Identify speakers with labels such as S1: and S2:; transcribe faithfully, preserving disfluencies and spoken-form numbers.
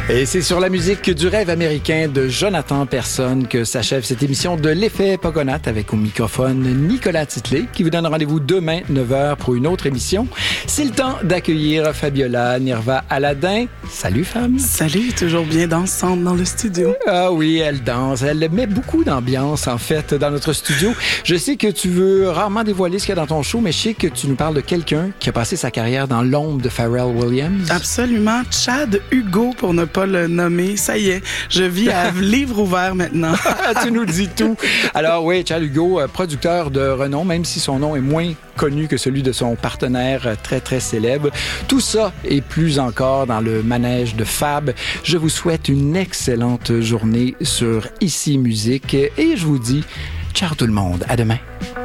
S1: Et c'est sur la musique du rêve américain de Jonathan Persson que s'achève cette émission de l'Effet Pogonat avec au microphone Nicolas Titley qui vous donne rendez-vous demain neuf heures pour une autre émission. C'est le temps d'accueillir Fabiola Nirva Aladin. Salut femme.
S2: Salut, toujours bien dansante dans le studio.
S1: Ah oui, elle danse. Elle met beaucoup d'ambiance en fait dans notre studio. Je sais que tu veux rarement dévoiler ce qu'il y a dans ton show, mais je sais que tu nous parles de quelqu'un qui a passé sa carrière dans l'ombre de Pharrell Williams.
S2: Absolument. Chad Hugo, pour ne pas le nommer. Ça y est, je vis à livre ouvert maintenant.
S1: Tu nous dis tout. Alors oui, Chad Hugo, producteur de renom, même si son nom est moins connu que celui de son partenaire très, très célèbre. Tout ça et plus encore dans le manège de Fab. Je vous souhaite une excellente journée sur Ici Musique et je vous dis ciao tout le monde. À demain.